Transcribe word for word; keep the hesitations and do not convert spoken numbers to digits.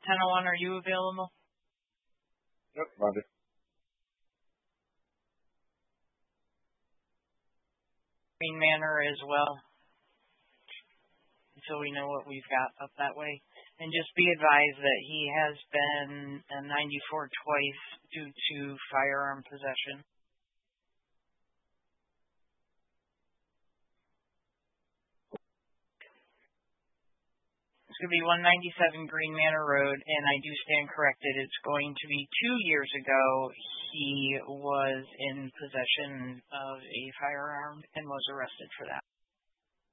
ten oh one, are you available? Yep, Roger. Green Manor as well, so we know what we've got up that way. And just be advised that he has been a ninety-four twice due to firearm possession. It's going to be one ninety-seven Green Manor Road, and I do stand corrected. It's going to be two years ago he was in possession of a firearm and was arrested for that.